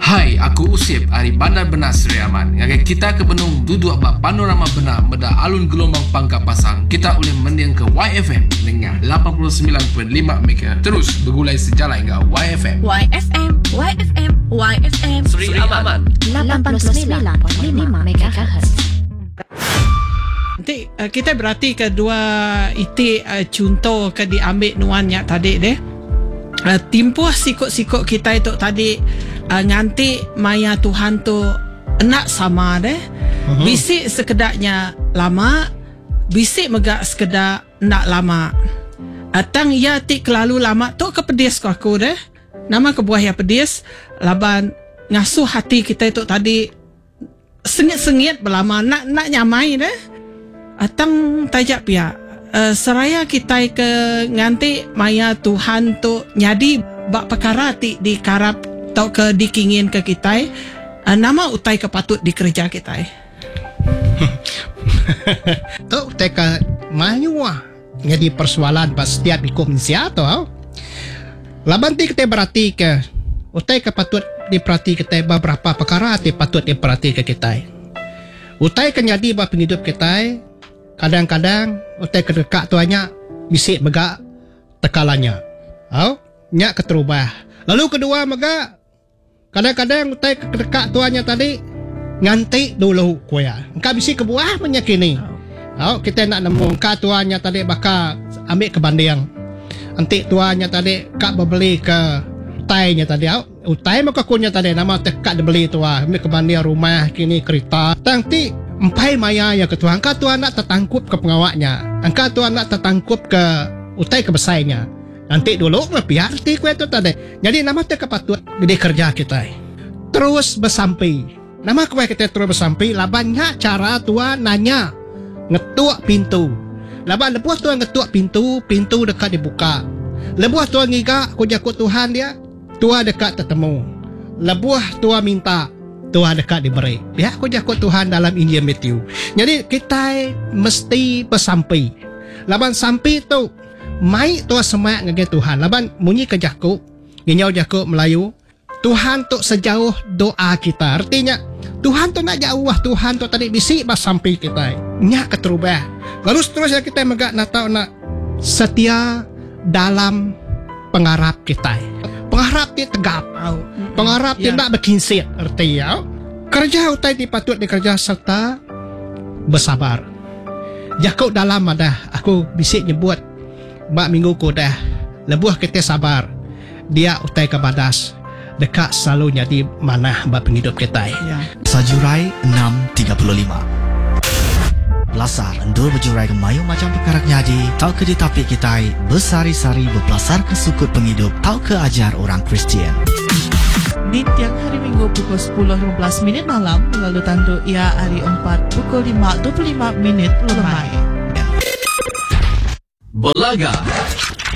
Hai, aku Usip dari Bandar Benar Seri Aman. Ngagai kita ke Benung duduk bak panorama benar meda alun gelombang pangkap pasang. Kita boleh mendiang ke YFM dengan 89.5 MHz. Terus bergulai sejalan dengan YFM. YFM Seri Aman 89.5 MHz. Nanti kita berarti kedua itu contoh ke diambil nuannya tadi deh. Timpuh sikut-sikut kita itu tadi nganti maya Tuhan tu nak sama deh. Bisik sekedaknya lama, bisik megak sekedar nak lama. Atang ya tik kelalu lama tu kepedis ko aku deh. Nama kebuah ya pedis laban ngasuh hati kita itu tadi sengit-sengit berlama nak nyamai deh. Atang tajak pia seraya kita ke nganti maya Tuhan tu nyadi bak perkara ti dikarap tau ke dikingin ke kita nama utai kepatut dikerja kita tu utai ke mayuah jadi persoalan pas setiap ikut mensia tu laban ti kita berarti ke utai kepatut diperhati kita beberapa perkara ti patut diperhati ke kita utai ke nyadi bak penghidup kita. Kadang-kadang utai kedekat tuanya bisik megak tekalannya. Nyak keterubah. Lalu kedua megak kadang-kadang utai kedekat tuanya tadi nganti dulu kuya. Engkau bisik kebuah menyakini. Kita nak nemu engkau tuanya tadi bakal ambil ke bandiang. Nanti tuanya tadi kak berbeli ke utainya tadi. Utai maka kunya tadi nama tekak dibeli tua ambil ke bandiang rumah kini kereta. Nanti empai maya ya ketua angka tuan nak tertangkup ke pengawaknya angka tuan nak tertangkup ke utai kebesainya nanti dulu biar ti kue tu tadi jadi nama tu kepatut di kerja kita terus bersampai nama kue kita terus bersampai labannya cara tuan nanya ngetuk pintu laban lebuah tuan ngetuk pintu dekat dibuka lebuah tuan ngiga aku jakut Tuhan dia tua dekat tertemu lebuah tua minta Tuhan dekat diberi. Ya, aku jakut Tuhan dalam Injil Matthew. Jadi kita mesti bersampai. Laban sampai tu, mai tua semak ngage Tuhan. Laban munyi ke jakut, ginyau jakut Melayu. Tuhan tu sejauh doa kita. Artinya Tuhan tu nak jauh. Tuhan tu tadi bisik bersampai kita. Nyak keterubah. Lalu seterusnya kita megak nak tahu nak setia dalam pengharap kita. Pengharap dia tegap. Pengharap dia nak berkinsit. Artinya kerja utai dipatut dikerja serta bersabar. Jakut dalam ada aku bisik nyebut bak minggu ku dah lebuah kita sabar. Dia utai ke badas dekat selalu jadi manah bak penghidup kita. Sajurai 635 Belasar endur berjurai kemayu macam perkara nyadi. Tau ke ditapik kita bersari-sari berpelasar ke sukut penghidup. Tau ke ajar orang Kristian. Di tiang hari Minggu pukul 10.15 malam lalu tanduk ia hari 4 pukul 5.25 lemai. Belaga